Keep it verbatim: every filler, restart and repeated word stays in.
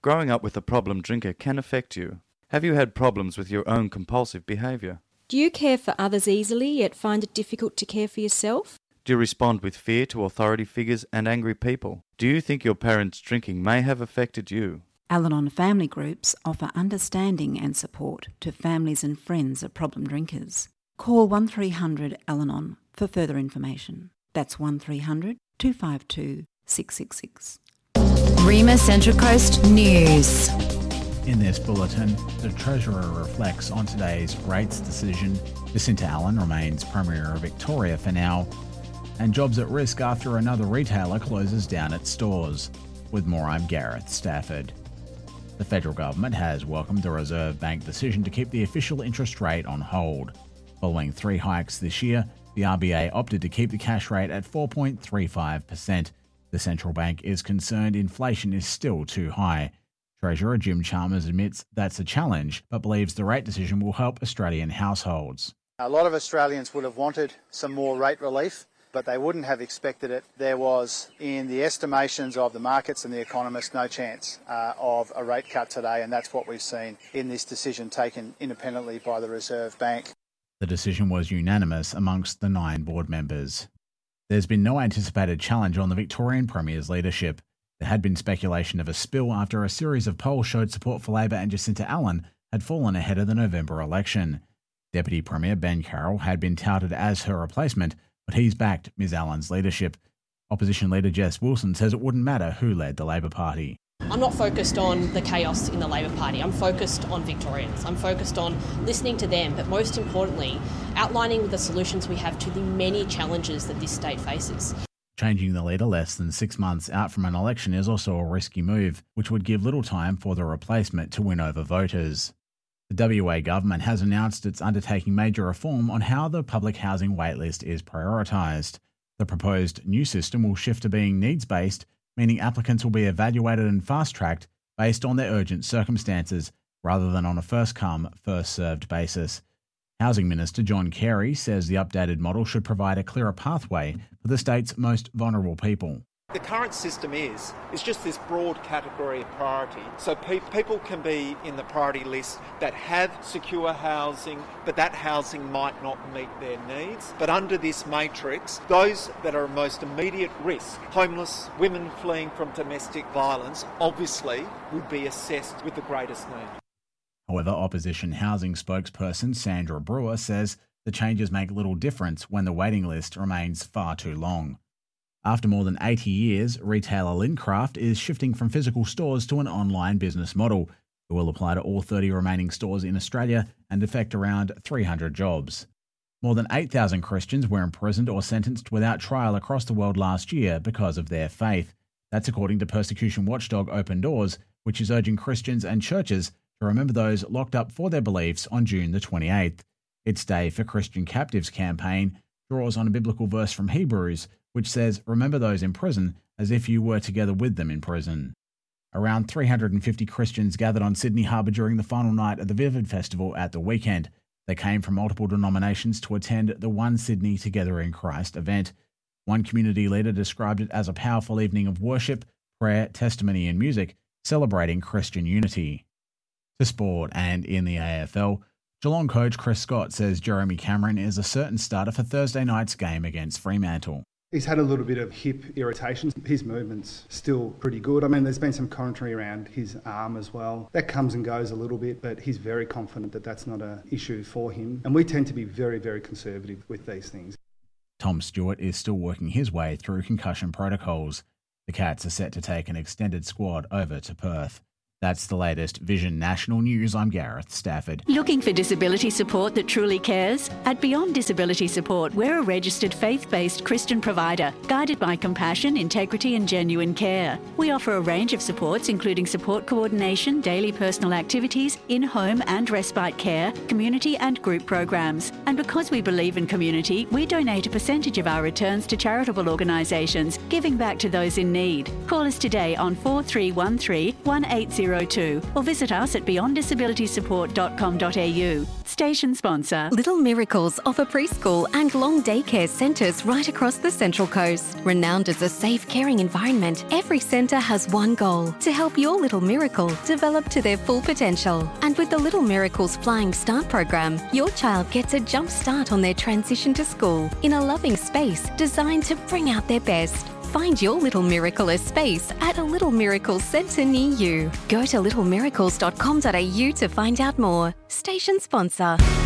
Growing up with a problem drinker can affect you. Have you had problems with your own compulsive behaviour? Do you care for others easily yet find it difficult to care for yourself? Do you respond with fear to authority figures and angry people? Do you think your parents' drinking may have affected you? Al-Anon family groups offer understanding and support to families and friends of problem drinkers. Call one three hundred Al-Anon for further information. That's one three hundred two five two six six six. Rima Central Coast News. In this bulletin, the Treasurer reflects on today's rates decision. Jacinta Allan remains Premier of Victoria for now. And jobs at risk after another retailer closes down its stores. With more, I'm Gareth Stafford. The federal government has welcomed the Reserve Bank decision to keep the official interest rate on hold. Following three hikes this year, the R B A opted to keep the cash rate at four point three five percent. The central bank is concerned inflation is still too high. Treasurer Jim Chalmers admits that's a challenge, but believes the rate decision will help Australian households. A lot of Australians would have wanted some more rate relief, but they wouldn't have expected it. There was, in the estimations of the markets and the economists, no chance uh, of a rate cut today, and that's what we've seen in this decision taken independently by the Reserve Bank. The decision was unanimous amongst the nine board members. There's been no anticipated challenge on the Victorian Premier's leadership. There had been speculation of a spill after a series of polls showed support for Labor and Jacinta Allan had fallen ahead of the November election. Deputy Premier Ben Carroll had been touted as her replacement, but he's backed Miz Allan's leadership. Opposition leader Jess Wilson says it wouldn't matter who led the Labor Party. I'm not focused on the chaos in the Labor Party. I'm focused on Victorians. I'm focused on listening to them, but most importantly, outlining the solutions we have to the many challenges that this state faces. Changing the leader less than six months out from an election is also a risky move, which would give little time for the replacement to win over voters. The W A government has announced it's undertaking major reform on how the public housing waitlist is prioritised. The proposed new system will shift to being needs-based, meaning applicants will be evaluated and fast-tracked based on their urgent circumstances, rather than on a first-come, first-served basis. Housing Minister John Carey says the updated model should provide a clearer pathway for the state's most vulnerable people. The current system is, is just this broad category of priority. So pe- people can be in the priority list that have secure housing, but that housing might not meet their needs. But under this matrix, those that are most immediate risk, homeless, women fleeing from domestic violence, obviously would be assessed with the greatest need. However, opposition housing spokesperson Sandra Brewer says the changes make little difference when the waiting list remains far too long. After more than eighty years, retailer Lincraft is shifting from physical stores to an online business model. It will apply to all thirty remaining stores in Australia and affect around three hundred jobs. More than eight thousand Christians were imprisoned or sentenced without trial across the world last year because of their faith. That's according to persecution watchdog Open Doors, which is urging Christians and churches to remember those locked up for their beliefs on June the twenty-eighth. Its Day for Christian Captives campaign draws on a biblical verse from Hebrews, which says, "Remember those in prison as if you were together with them in prison." Around three hundred fifty Christians gathered on Sydney Harbour during the final night of the Vivid Festival at the weekend. They came from multiple denominations to attend the One Sydney Together in Christ event. One community leader described it as a powerful evening of worship, prayer, testimony and music, celebrating Christian unity. To sport, and in the A F L, Geelong coach Chris Scott says Jeremy Cameron is a certain starter for Thursday night's game against Fremantle. He's had a little bit of hip irritation. His movement's still pretty good. I mean, there's been some commentary around his arm as well. That comes and goes a little bit, but he's very confident that that's not an issue for him. And we tend to be very, very conservative with these things. Tom Stewart is still working his way through concussion protocols. The Cats are set to take an extended squad over to Perth. That's the latest Vision National News. I'm Gareth Stafford. Looking for disability support that truly cares? At Beyond Disability Support, we're a registered faith-based Christian provider, guided by compassion, integrity and genuine care. We offer a range of supports, including support coordination, daily personal activities, in-home and respite care, community and group programs. And because we believe in community, we donate a percentage of our returns to charitable organisations, giving back to those in need. Call us today on four three one three, one eight zero zero two or visit us at beyond disability support dot com dot a u. Station sponsor. Little Miracles offer preschool and long daycare centres right across the Central Coast. Renowned as a safe, caring environment, every centre has one goal: to help your little miracle develop to their full potential. And with the Little Miracles Flying Start program, your child gets a jump start on their transition to school in a loving space designed to bring out their best. Find your Little Miracle space at a Little Miracles centre near you. Go to little miracles dot com dot a u to find out more. Station sponsor.